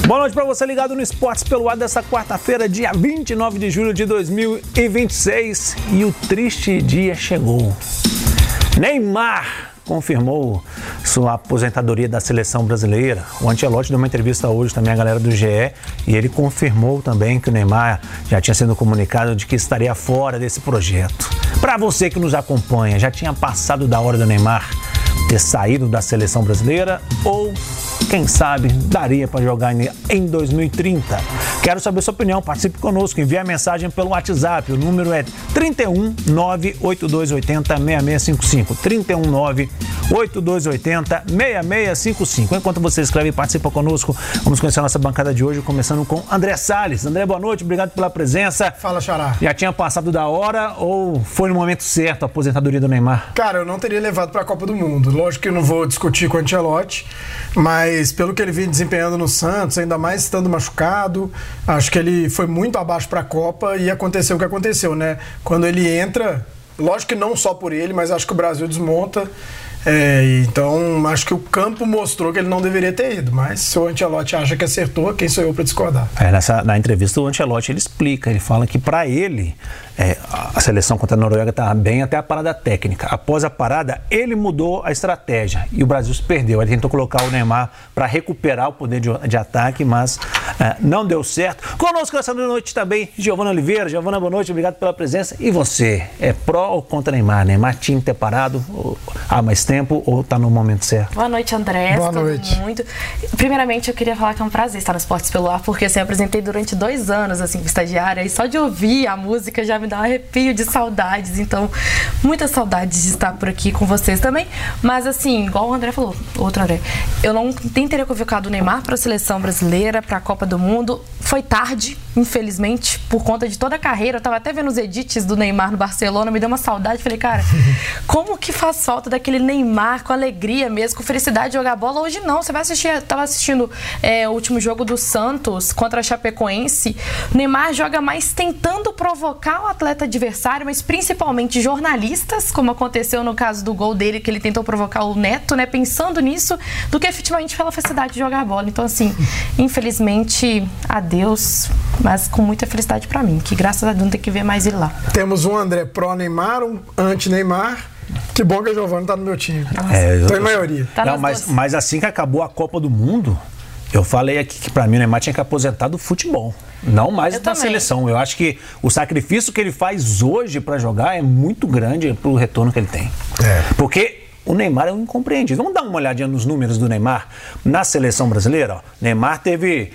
Boa noite para você ligado no Esportes pelo Ar dessa quarta-feira, dia 29 de julho de 2026. E o triste dia chegou. Neymar confirmou sua aposentadoria da seleção brasileira. O Ancelotti deu uma entrevista hoje também à galera do GE e ele confirmou também que o Neymar já tinha sido comunicado de que estaria fora desse projeto. Para você que nos acompanha, já tinha passado da hora do Neymar ter saído da seleção brasileira ou, quem sabe, daria para jogar em 2030? Quero saber sua opinião, participe conosco, envie a mensagem pelo WhatsApp, o número é 31982806655, 31982806655. Enquanto você escreve e participa conosco, vamos conhecer a nossa bancada de hoje, começando com André Salles. André, boa noite, obrigado pela presença. Fala, Xará. Já tinha passado da hora ou foi no momento certo a aposentadoria do Neymar? Cara, eu não teria levado para a Copa do Mundo. Lógico que eu não vou discutir com o Ancelotti, mas pelo que ele vinha desempenhando no Santos, ainda mais estando machucado, acho que ele foi muito abaixo para a Copa e aconteceu o que aconteceu, né? Quando ele entra, lógico que não só por ele, mas acho que o Brasil desmonta. Então, acho que o campo mostrou que ele não deveria ter ido, mas se o Ancelotti acha que acertou, quem sou eu para discordar? Na entrevista, o Ancelotti ele explica, ele fala que para ele a seleção contra a Noruega estava bem até a parada técnica. Após a parada, ele mudou a estratégia e o Brasil se perdeu. Ele tentou colocar o Neymar para recuperar o poder de ataque, mas não deu certo. Conosco essa noite também, Giovana Oliveira. Giovana, boa noite, obrigado pela presença. E você, é pró ou contra Neymar? Neymar tinha que ter parado há mais tempo ou está no momento certo? Boa noite, André. Boa noite. Primeiramente, eu queria falar que é um prazer estar no Esportes pelo Ar, porque assim, eu apresentei durante 2 anos assim, como estagiária, e só de ouvir a música já me dá um arrepio de saudades. Então, muitas saudades de estar por aqui com vocês também. Mas assim, igual o André falou, outro André, eu não teria convocado o Neymar para a seleção brasileira, para a Copa do Mundo. Foi tarde, infelizmente, por conta de toda a carreira. Eu tava até vendo os edits do Neymar no Barcelona, me deu uma saudade. Falei, cara, como que faz falta daquele Neymar com alegria mesmo, com felicidade de jogar bola? Hoje não, você vai assistir, eu tava assistindo o último jogo do Santos contra a Chapecoense. O Neymar joga mais tentando provocar o atleta adversário, mas principalmente jornalistas, como aconteceu no caso do gol dele, que ele tentou provocar o Neto, né, pensando nisso, do que efetivamente pela felicidade de jogar bola. Então, assim, infelizmente, adeus, mas com muita felicidade pra mim, que graças a Deus não tem que ver mais ele lá. Temos um André pró-Neymar, um anti-Neymar. Que bom que a Giovana tá no meu time. Tô em maioria. Tá não, mas assim que acabou a Copa do Mundo, eu falei aqui que pra mim o Neymar tinha que aposentar do futebol. Não mais da seleção. Eu acho que o sacrifício que ele faz hoje pra jogar é muito grande pro retorno que ele tem. Porque o Neymar é um incompreendido. Vamos dar uma olhadinha nos números do Neymar na seleção brasileira. Ó. Neymar teve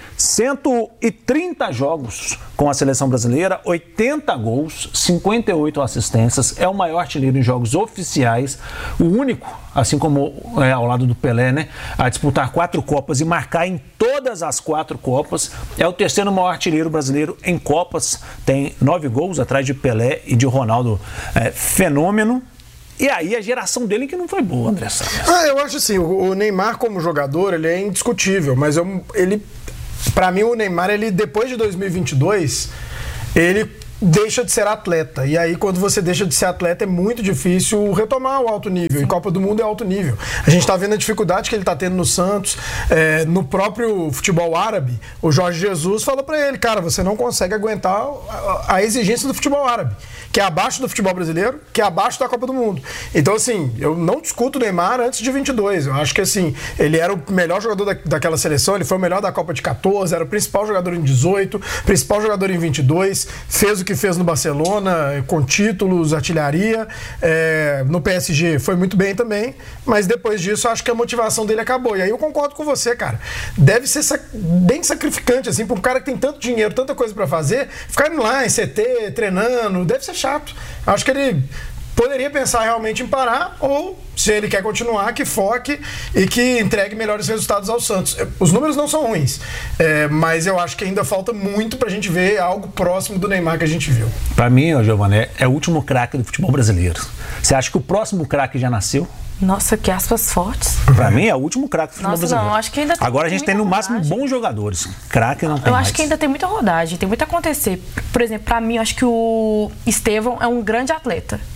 130 jogos com a seleção brasileira, 80 gols, 58 assistências. É o maior artilheiro em jogos oficiais. O único, assim como ao lado do Pelé, né, a disputar 4 Copas e marcar em todas as 4 Copas. É o terceiro maior artilheiro brasileiro em Copas. Tem 9 gols atrás de Pelé e de Ronaldo. Fenômeno. E aí a geração dele que não foi boa, André Salles. Eu acho assim, o Neymar como jogador, ele é indiscutível, mas pra mim o Neymar, ele depois de 2022, ele deixa de ser atleta. E aí, quando você deixa de ser atleta, é muito difícil retomar o alto nível. E Copa do Mundo é alto nível. A gente tá vendo a dificuldade que ele tá tendo no Santos, no próprio futebol árabe. O Jorge Jesus falou pra ele, cara, você não consegue aguentar a exigência do futebol árabe, que é abaixo do futebol brasileiro, que é abaixo da Copa do Mundo. Então, assim, eu não discuto o Neymar antes de 22. Eu acho que, assim, ele era o melhor jogador daquela seleção, ele foi o melhor da Copa de 14, era o principal jogador em 18, principal jogador em 22, fez o que fez no Barcelona, com títulos, artilharia. No PSG foi muito bem também, mas depois disso, eu acho que a motivação dele acabou. E aí eu concordo com você, cara. Deve ser bem sacrificante, assim, para um cara que tem tanto dinheiro, tanta coisa para fazer, ficar indo lá em CT, treinando, deve ser chato. Acho que ele poderia pensar realmente em parar, ou se ele quer continuar, que foque e que entregue melhores resultados ao Santos. Os números não são ruins, mas eu acho que ainda falta muito pra gente ver algo próximo do Neymar que a gente viu. Pra mim, Giovana, é o último craque do futebol brasileiro. Você acha que o próximo craque já nasceu? Nossa, que aspas fortes. Pra mim é o último craque do futebol brasileiro. Não, acho que ainda tem. Agora a gente tem no máximo bons jogadores. Craque não tem mais. Eu acho que ainda tem muita rodagem, tem muito a acontecer. Por exemplo, pra mim, eu acho que o Estevão é um grande atleta,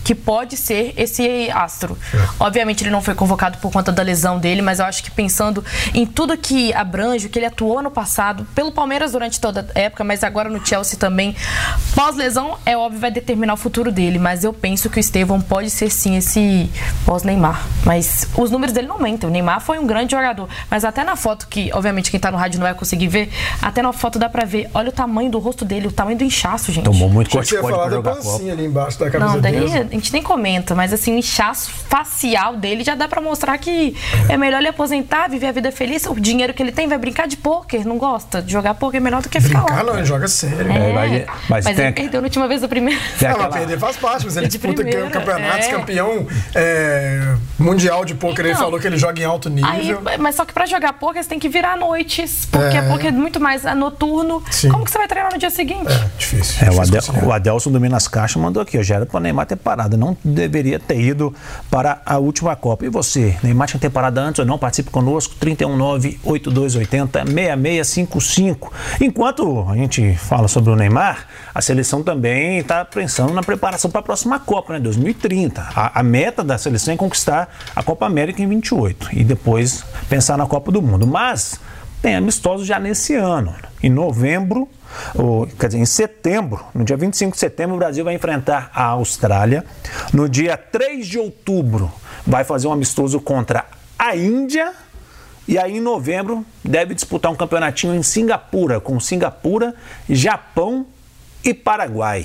que pode ser esse astro. Obviamente ele não foi convocado por conta da lesão dele, mas eu acho que pensando em tudo que abrange, que ele atuou no passado, pelo Palmeiras durante toda a época, mas agora no Chelsea também, pós-lesão, é óbvio, vai determinar o futuro dele, mas eu penso que o Estevão pode ser sim esse pós-Neymar. Mas os números dele não mentem, o Neymar foi um grande jogador, mas até na foto, que obviamente quem tá no rádio não vai conseguir ver, até na foto dá pra ver, olha o tamanho do rosto dele, o tamanho do inchaço, gente. Tomou muito corticóide pra jogar Copa. Ali embaixo da camisa a gente nem comenta, mas assim, o inchaço facial dele já dá pra mostrar que é melhor ele aposentar, viver a vida feliz. O dinheiro que ele tem vai brincar de pôquer, não gosta de jogar pôquer, é melhor do que ficar lá. Brincar não, ele joga sério. Mas ele perdeu na última vez da primeira. Mas perder faz parte, mas ele disputa campeonatos, campeão mundial de pôquer, ele falou que ele joga em alto nível. Aí, mas só que pra jogar pôquer você tem que virar à noites, porque pôquer é muito mais noturno. Sim. Como que você vai treinar no dia seguinte? Difícil. O Adelson do Minas Caixa mandou aqui, já era para o Neymar ter parado, não deveria ter ido para a última Copa. E você, Neymar tinha ter parado antes ou não? Participe conosco, 319-8280-6655. Enquanto a gente fala sobre o Neymar, a seleção também está pensando na preparação para a próxima Copa, né, 2030. A meta da seleção é conquistar a Copa América em 28 e depois pensar na Copa do Mundo. Mas tem amistosos já nesse ano. Em novembro, em setembro, no dia 25 de setembro, o Brasil vai enfrentar a Austrália. No dia 3 de outubro, vai fazer um amistoso contra a Índia. E aí, em novembro, deve disputar um campeonatinho em Singapura, com Singapura, Japão e Paraguai.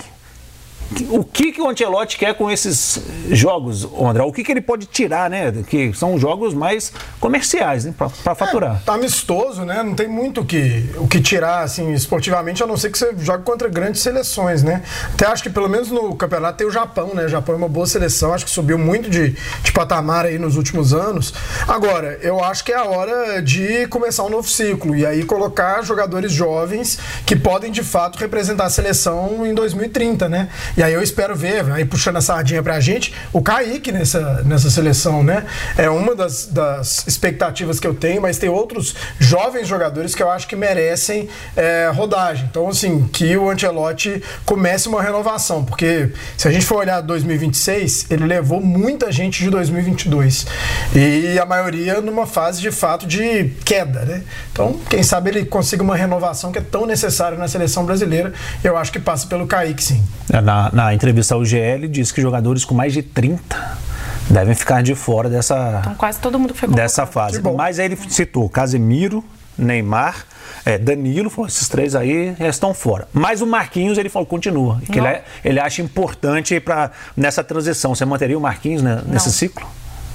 O que o Ancelotti quer com esses jogos, André? O que ele pode tirar, né? Que são jogos mais comerciais, né? Para faturar. Tá amistoso, né? Não tem muito o que tirar, assim, esportivamente, a não ser que você jogue contra grandes seleções, né? Até acho que pelo menos no campeonato tem o Japão, né? O Japão é uma boa seleção, acho que subiu muito de patamar aí nos últimos anos. Agora, eu acho que é a hora de começar um novo ciclo e aí colocar jogadores jovens que podem, de fato, representar a seleção em 2030, né? E aí eu espero ver, aí puxando a sardinha pra gente, o Kaique nessa seleção, né? É uma das expectativas que eu tenho, mas tem outros jovens jogadores que eu acho que merecem rodagem. Então, assim, que o Ancelotti comece uma renovação, porque se a gente for olhar 2026, ele levou muita gente de 2022. E a maioria numa fase, de fato, de queda, né? Então, quem sabe ele consiga uma renovação que é tão necessária na seleção brasileira. Eu acho que passa pelo Kaique, sim. Na entrevista ao GE, ele disse que jogadores com mais de 30 devem ficar de fora então, quase todo mundo foi dessa fase. Mas aí ele citou Casemiro, Neymar, Danilo, falou, esses três aí estão fora. Mas o Marquinhos, ele falou, continua. Que ele acha importante nessa transição. Você manteria o Marquinhos, né, nesse ciclo?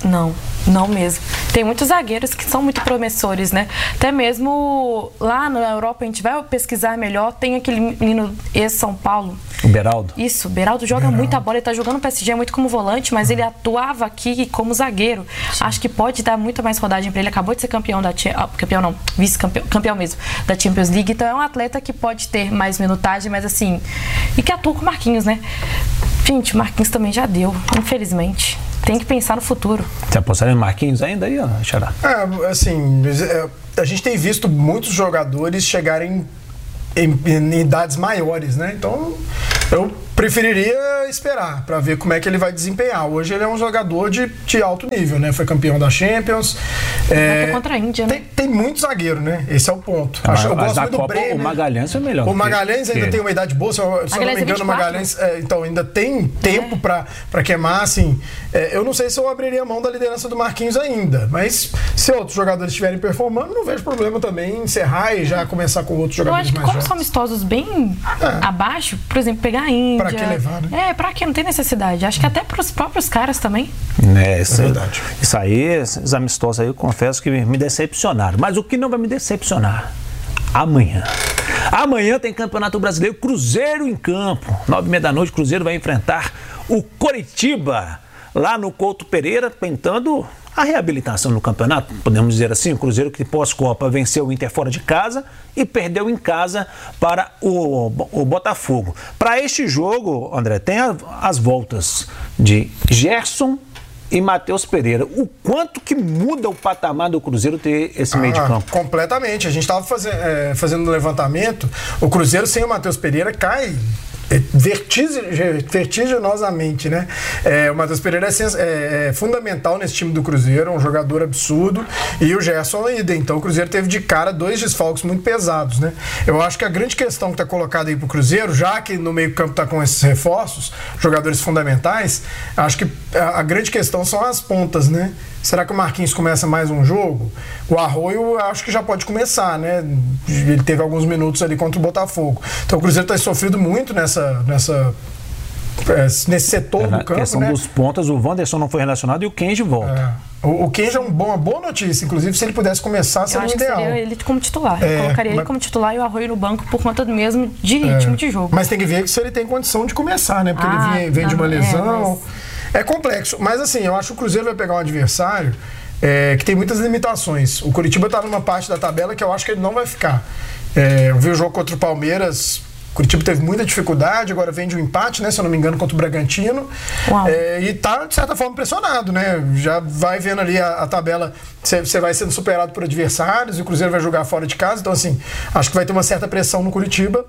Não mesmo. Tem muitos zagueiros que são muito promissores, né? Até mesmo lá na Europa, a gente vai pesquisar melhor, tem aquele menino ex-São Paulo. O Beraldo. Isso, o Beraldo joga muita bola, ele tá jogando no PSG muito como volante, mas ele atuava aqui como zagueiro. Sim. Acho que pode dar muito mais rodagem para ele. Acabou de ser vice-campeão mesmo, da Champions League. Então é um atleta que pode ter mais minutagem, mas assim, e que atua com o Marquinhos, né? Gente, o Marquinhos também já deu, infelizmente. Tem que pensar no futuro. Você apostaria no Marquinhos ainda aí, Xará? A gente tem visto muitos jogadores chegarem em idades maiores, né? Então, eu preferiria esperar para ver como é que ele vai desempenhar. Hoje ele é um jogador de alto nível, né? Foi campeão da Champions. Contra a Índia, né? Tem muito zagueiro, né? Esse é o ponto. Eu gosto muito do Bremer. O Magalhães é melhor. O Magalhães ainda tem uma idade boa, se eu não me engano, o Magalhães então ainda tem tempo para queimar, assim. Eu não sei se eu abriria a mão da liderança do Marquinhos ainda, mas se outros jogadores estiverem performando, não vejo problema também em encerrar e já começar com outros jogadores mais jovens. Eu acho que como são amistosos bem abaixo, por exemplo, pegar a Índia. Pra que levar, né? Pra que? Não tem necessidade. Acho que até pros próprios caras também. É verdade. Isso aí, esses amistosos aí, eu confesso que me decepcionaram. Mas o que não vai me decepcionar? Amanhã tem Campeonato Brasileiro, Cruzeiro em campo. 9h30 da noite, Cruzeiro vai enfrentar o Coritiba, lá no Couto Pereira, tentando a reabilitação no campeonato, podemos dizer assim. O Cruzeiro, que pós-Copa venceu o Inter fora de casa e perdeu em casa para o Botafogo. Para este jogo, André, tem as voltas de Gerson e Matheus Pereira. O quanto que muda o patamar do Cruzeiro ter esse meio de campo? Completamente. A gente estava fazendo um levantamento, o Cruzeiro sem o Matheus Pereira cai vertiginosamente, né? O Matheus Pereira é fundamental nesse time do Cruzeiro, um jogador absurdo, e o Gerson idem. Então o Cruzeiro teve de cara 2 desfalques muito pesados, né? Eu acho que a grande questão que está colocada aí pro Cruzeiro, já que no meio campo está com esses reforços, jogadores fundamentais, acho que a grande questão são as pontas, né? Será que o Marquinhos começa mais um jogo? O Arroio acho que já pode começar, né? Ele teve alguns minutos ali contra o Botafogo. Então o Cruzeiro está sofrido muito nesse setor do campo, a questão, né? dos pontas, o Wanderson não foi relacionado e o Kenji volta. O Kenji é uma boa notícia. Inclusive, se ele pudesse começar, seria o ideal. Seria ele como titular. Eu colocaria ele como titular e o Arroio no banco por conta mesmo de ritmo de jogo. Mas tem que ver se ele tem condição de começar, né? Porque ele vem de uma lesão. É complexo. Mas assim, eu acho que o Cruzeiro vai pegar um adversário que tem muitas limitações. O Curitiba está numa parte da tabela que eu acho que ele não vai ficar. Eu vi o jogo contra o Palmeiras. O Curitiba teve muita dificuldade, agora vem de um empate, né, se eu não me engano, contra o Bragantino. E tá, de certa forma, pressionado, né? Já vai vendo ali a tabela, você vai sendo superado por adversários, e o Cruzeiro vai jogar fora de casa. Então, assim, acho que vai ter uma certa pressão no Curitiba.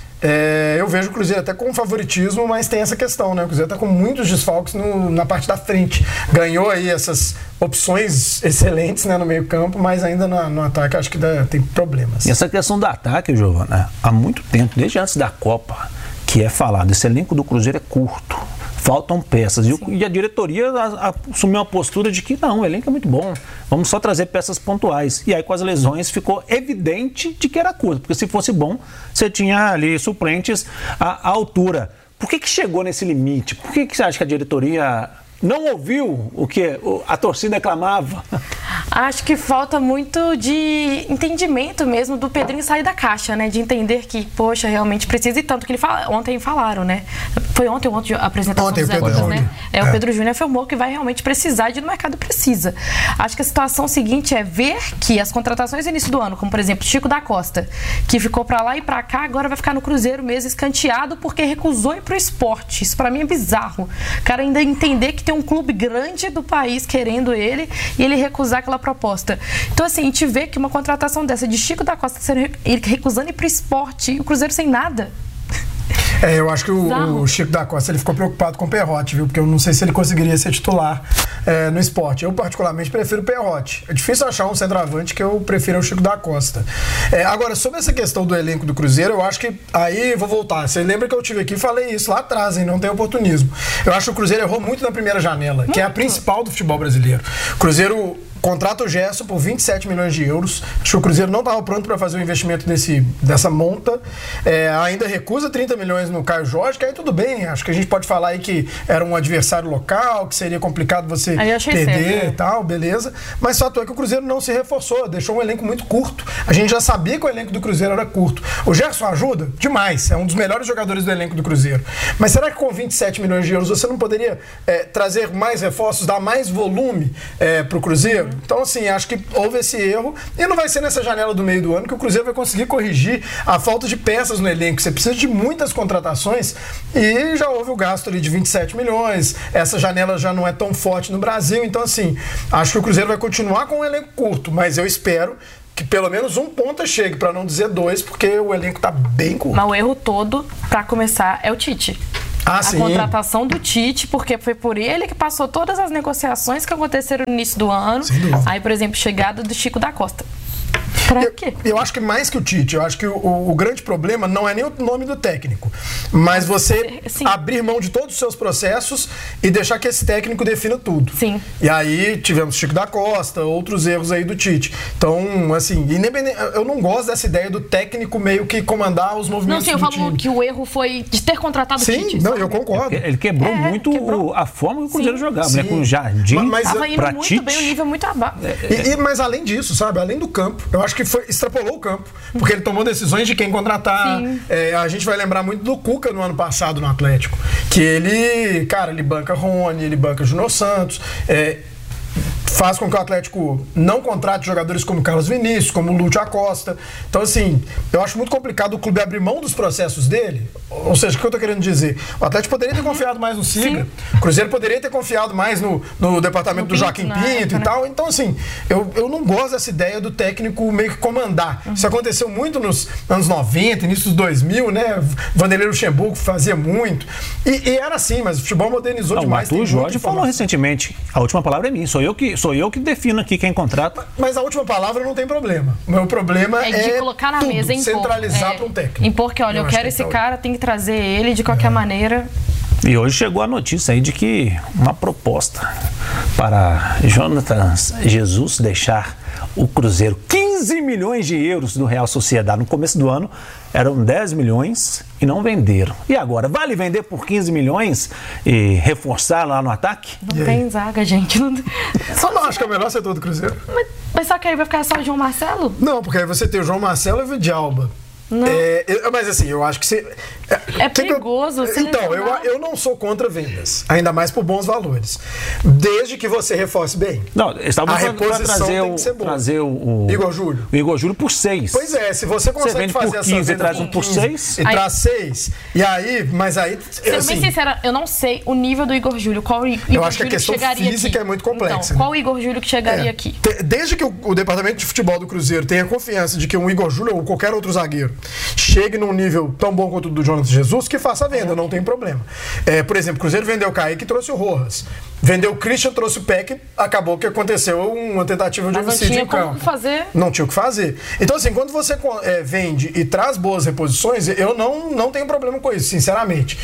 Eu vejo o Cruzeiro até com favoritismo, mas tem essa questão, né? O Cruzeiro está com muitos desfalques na parte da frente. Ganhou aí essas opções excelentes, né, no meio campo, mas ainda no ataque acho que tem problemas. E essa questão do ataque, Giovana, há muito tempo, desde antes da Copa, que é falado, esse elenco do Cruzeiro é curto. Faltam peças. E a diretoria assumiu uma postura de que não, o elenco é muito bom, vamos só trazer peças pontuais. E aí, com as lesões, ficou evidente de que era curto, porque se fosse bom, você tinha ali suplentes à altura. Por que chegou nesse limite? Por que você acha que a diretoria não ouviu o que a torcida clamava? Acho que falta muito de entendimento mesmo do Pedrinho sair da caixa, né? De entender que, poxa, realmente precisa, e tanto que ontem falaram, né? Foi ontem a apresentação do Zé Lucas, né? O Pedro Júnior afirmou que vai realmente precisar de no mercado precisa. Acho que a situação seguinte é ver que as contratações no início do ano, como por exemplo Chico da Costa, que ficou pra lá e pra cá, agora vai ficar no Cruzeiro mesmo escanteado porque recusou ir pro esporte. Isso pra mim é bizarro. O cara ainda entender que tem um clube grande do país querendo ele e ele recusar aquela proposta. Então, assim, a gente vê que uma contratação dessa de Chico da Costa ele recusando ir pro esporte e o Cruzeiro sem nada. Eu acho que o Chico da Costa ele ficou preocupado com o Perrotti, viu? Porque eu não sei se ele conseguiria ser titular no esporte. Eu, particularmente, prefiro o Perrotti. É difícil achar um centroavante que eu prefiro o Chico da Costa. Agora, sobre essa questão do elenco do Cruzeiro, eu acho que aí vou voltar. Você lembra que eu tive aqui e falei isso lá atrás, hein? Não tem oportunismo. Eu acho que o Cruzeiro errou muito na primeira janela, que é a principal do futebol brasileiro. O Cruzeiro contrata o Gerson por 27 milhões de euros. Acho que o Cruzeiro não estava pronto para fazer o investimento dessa monta. Ainda recusa 30 milhões no Caio Jorge, que aí tudo bem. Acho que a gente pode falar aí que era um adversário local, que seria complicado você perder e tal, beleza. Mas fato é que o Cruzeiro não se reforçou, deixou um elenco muito curto. A gente já sabia que o elenco do Cruzeiro era curto. O Gerson ajuda? Demais. É um dos melhores jogadores do elenco do Cruzeiro. Mas será que com 27 milhões de euros você não poderia trazer mais reforços, dar mais volume para o Cruzeiro? Então, assim, acho que houve esse erro e não vai ser nessa janela do meio do ano que o Cruzeiro vai conseguir corrigir a falta de peças no elenco. Você precisa de muitas contratações e já houve o gasto ali de 27 milhões. Essa janela já não é tão forte no Brasil. Então, assim, acho que o Cruzeiro vai continuar com um elenco curto, mas eu espero que pelo menos um ponta chegue, para não dizer 2, porque o elenco tá bem curto. Mas o erro todo, para começar, é o Tite. Sim. Contratação do Tite, porque foi por ele que passou todas as negociações que aconteceram no início do ano. Aí, por exemplo, chegada do Chico da Costa. Pra quê? Eu acho que mais que o Tite, eu acho que o grande problema não é nem o nome do técnico, mas você abrir mão de todos os seus processos e deixar que esse técnico defina tudo. Sim. E aí tivemos Chico da Costa, outros erros aí do Tite. Então, assim, eu não gosto dessa ideia do técnico meio que comandar os movimentos do time. Não, sim, eu falo que o erro foi de ter contratado o Tite. Sim, não, eu concordo. Ele quebrou muito a forma que o Cruzeiro jogava, né? Com o Jardim, tava indo muito Tite. bem, o nível muito abaixo. Mas além disso, sabe, além do campo, eu acho que extrapolou o campo, porque ele tomou decisões de quem contratar. A gente vai lembrar muito do Cuca no ano passado no Atlético, que ele banca Rony, ele banca Júnior Santos, faz com que o Atlético não contrate jogadores como Carlos Vinícius, como Lúcio Acosta. Então, assim, eu acho muito complicado o clube abrir mão dos processos dele. Ou seja, o que eu tô querendo dizer? O Atlético poderia ter confiado mais no Siga, o Cruzeiro poderia ter confiado mais no departamento do Joaquim Pinto e tal. Então, assim, eu não gosto dessa ideia do técnico meio que comandar. Isso aconteceu muito nos anos 90, início dos 2000, né? Vanderlei Luxemburgo fazia muito. E era assim, mas o futebol modernizou demais. O Arthur Jorge falou recentemente, a última palavra é minha, sou eu que defino aqui quem contrata. Mas a última palavra não tem problema. O meu problema é de colocar na mesa, impor, centralizar para um técnico. Impor que, olha, eu quero esse cara, tem que trazer ele de qualquer maneira. E hoje chegou a notícia aí de que uma proposta para Jonathan Jesus deixar o Cruzeiro, 15 milhões de euros do Real Sociedade. No começo do ano eram 10 milhões e não venderam. E agora, vale vender por 15 milhões e reforçar lá no ataque? Não tem zaga, gente. Só não acho que é o melhor setor do Cruzeiro. Mas só que aí vai ficar só o João Marcelo? Não, porque aí você tem o João Marcelo e o Vidalba. Mas assim, eu acho que você... É perigoso. Então, eu não sou contra vendas, ainda mais por bons valores, desde que você reforce bem. Não, estava trazer o Igor Júlio. O Igor Júlio por 6. Pois é, se você consegue fazer essa venda, traz um por 6 e traz 6. E aí, mas aí... Sendo bem sincera, eu não sei o nível do Igor Júlio. Qual Igor eu acho que Júlio a questão física aqui? É muito complexa. Então, qual o Igor Júlio que chegaria aqui? Desde que o departamento de futebol do Cruzeiro tenha confiança de que um Igor Júlio ou qualquer outro zagueiro chegue num nível tão bom quanto o do Jonathan Jesus, que faça a venda, não tem problema. Por exemplo, o Cruzeiro vendeu o Kaique e trouxe o Rojas. Vendeu o Christian, trouxe o Peck, acabou que aconteceu uma tentativa de homicídio em campo. Não tinha o que fazer. Então, assim, quando você vende e traz boas reposições, eu não tenho problema com isso, sinceramente.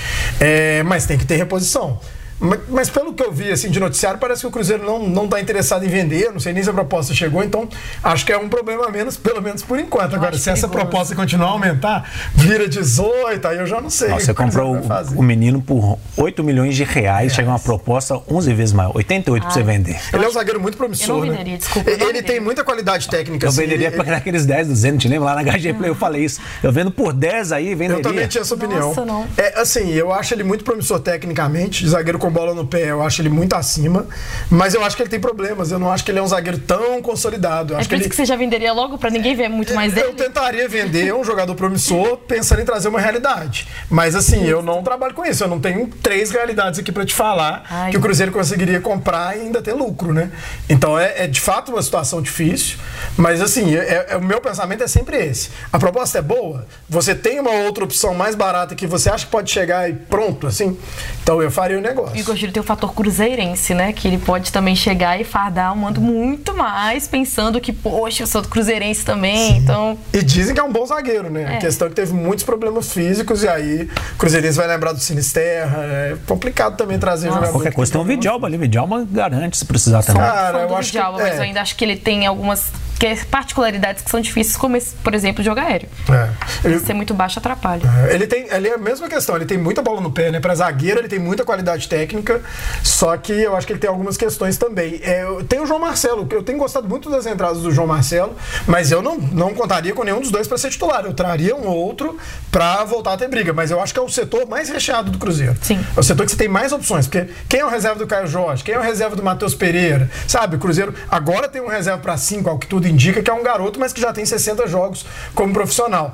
Mas tem que ter reposição. Mas pelo que eu vi assim, de noticiário, parece que o Cruzeiro não está interessado em vender, não sei nem se a proposta chegou, então acho que é um problema a menos, pelo menos por enquanto. Agora, se essa proposta continuar a aumentar, vira 18, aí eu já não sei. Você comprou o menino por 8 milhões de reais, chega uma proposta 11 vezes maior, 88 para você vender. Ele é um zagueiro muito promissor, eu não venderia, né? Desculpa, ele tem muita qualidade técnica. Eu venderia para aqueles 10 do Zenit, lembra? Lá na HG Play eu falei isso. Eu vendo por 10 aí, venderia. Eu também tinha essa opinião. Nossa, não. Assim, eu acho ele muito promissor tecnicamente, zagueiro com bola no pé, eu acho ele muito acima, mas eu acho que ele tem problemas, eu não acho que ele é um zagueiro tão consolidado. Por isso que você já venderia logo pra ninguém ver muito mais dele? Eu tentaria vender um jogador promissor pensando em trazer uma realidade, mas assim, eu não trabalho com isso, eu não tenho 3 realidades aqui pra te falar que o Cruzeiro conseguiria comprar e ainda ter lucro, né? Então é de fato uma situação difícil, mas assim, o meu pensamento é sempre esse. A proposta é boa, você tem uma outra opção mais barata que você acha que pode chegar e pronto, assim, então eu faria o negócio. O Igor Júlio tem o fator cruzeirense, né? Que ele pode também chegar e fardar um mando muito mais, pensando que, poxa, eu sou do cruzeirense também, sim. Então... E dizem que é um bom zagueiro, né? A questão é que teve muitos problemas físicos e aí o cruzeirense vai lembrar do Sinisterra, é complicado também trazer jogador. Qualquer coisa tem um Vidalba ali, Vidalba garante se precisar também. Cara, eu acho Vidalba, mas eu ainda acho que ele tem algumas particularidades que são difíceis, como por exemplo, jogo aéreo. Ele ser muito baixo atrapalha. Ele é a mesma questão, ele tem muita bola no pé, né? Pra zagueiro ele tem muita qualidade técnica, só que eu acho que ele tem algumas questões também. Tem o João Marcelo, que eu tenho gostado muito das entradas do João Marcelo, mas eu não contaria com nenhum dos dois para ser titular. Eu traria um outro para voltar a ter briga, mas eu acho que é o setor mais recheado do Cruzeiro. Sim. É o setor que você tem mais opções, porque quem é o reserva do Caio Jorge? Quem é o reserva do Matheus Pereira? Sabe, o Cruzeiro agora tem um reserva para 5, ao que tudo indica, que é um garoto, mas que já tem 60 jogos como profissional.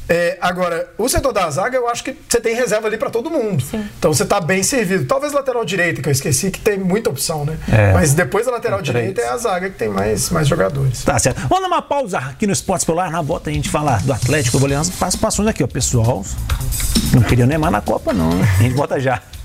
Agora, o setor da zaga, eu acho que você tem reserva ali para todo mundo. Sim. Então você tá bem servido. Talvez lateral direita, que eu esqueci, que tem muita opção, né? Mas depois da lateral direita é a zaga que tem mais jogadores. Tá certo. Vamos dar uma pausa aqui no Esportes Polar. Na volta a gente fala do Atlético. Eu vou ler umas participações aqui, ó. Pessoal, não queria o Neymar na Copa, não, né? A gente volta já.